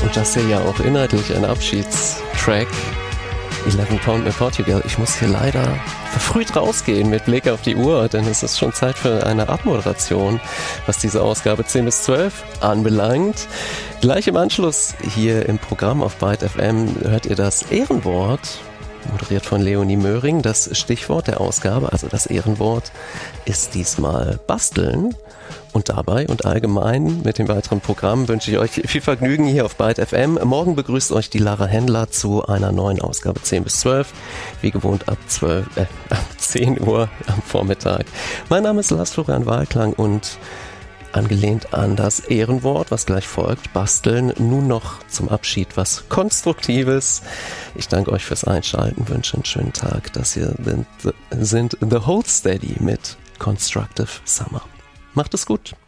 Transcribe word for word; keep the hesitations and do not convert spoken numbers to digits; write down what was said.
Und das hier ja auch inhaltlich ein Abschiedstrack. eleven Pound in Portugal. Ich muss hier leider verfrüht rausgehen mit Blick auf die Uhr, denn es ist schon Zeit für eine Abmoderation, was diese Ausgabe zehn bis zwölf anbelangt. Gleich im Anschluss hier im Programm auf Byte F M hört ihr das Ehrenwort, moderiert von Leonie Möhring. Das Stichwort der Ausgabe, also das Ehrenwort, ist diesmal Basteln. Und dabei und allgemein mit dem weiteren Programm wünsche ich euch viel Vergnügen hier auf Byte F M. Morgen begrüßt euch die Lara Händler zu einer neuen Ausgabe zehn bis zwölf. Wie gewohnt ab, zwölf, äh, ab zehn Uhr am Vormittag. Mein Name ist Lars Florian Wahlklang und angelehnt an das Ehrenwort, was gleich folgt, basteln, nun noch zum Abschied was Konstruktives. Ich danke euch fürs Einschalten, wünsche einen schönen Tag. Das hier sind, sind The Hold Steady mit Constructive Summer. Macht es gut.